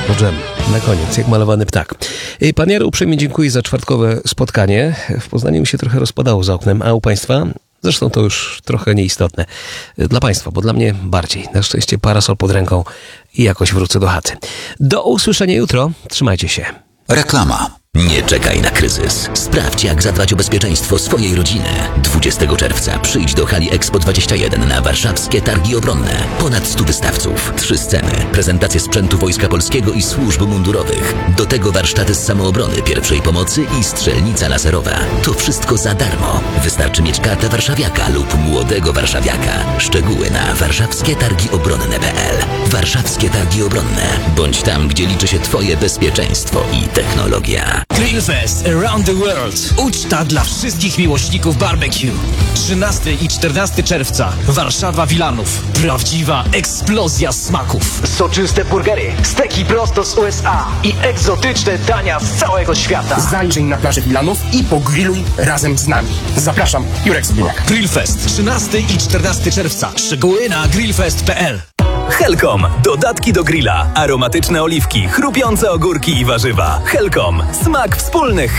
dżem. Na koniec, jak malowany ptak. Pan Jaro, uprzejmie dziękuję za czwartkowe spotkanie. W Poznaniu mi się trochę rozpadało za oknem, a u Państwa? Zresztą to już trochę nieistotne. Dla Państwa, bo dla mnie bardziej. Na szczęście parasol pod ręką i jakoś wrócę do chaty. Do usłyszenia jutro. Trzymajcie się. Reklama. Nie czekaj na kryzys. Sprawdź, jak zadbać o bezpieczeństwo swojej rodziny. 20 czerwca przyjdź do hali Expo 21 na warszawskie targi obronne. Ponad 100 wystawców, 3 sceny, prezentacje sprzętu Wojska Polskiego i służb mundurowych. Do tego warsztaty z samoobrony, pierwszej pomocy i strzelnica laserowa. To wszystko za darmo. Wystarczy mieć kartę warszawiaka lub młodego warszawiaka. Szczegóły na warszawskietargiobronne.pl. Warszawskie Targi Obronne. Bądź tam, gdzie liczy się Twoje bezpieczeństwo i technologia. Grillfest Around the World. Uczta dla wszystkich miłośników barbecue. 13 i 14 czerwca. Warszawa Wilanów. Prawdziwa eksplozja smaków. Soczyste burgery, steki prosto z USA i egzotyczne dania z całego świata. Zajrzyj na plażę Wilanów i pogrilluj razem z nami. Zapraszam, Jurek Sobieniak. Grillfest 13 i 14 czerwca. Szczegóły na grillfest.pl. Helcom. Dodatki do grilla. Aromatyczne oliwki, chrupiące ogórki i warzywa. Helcom. Smak wspólnych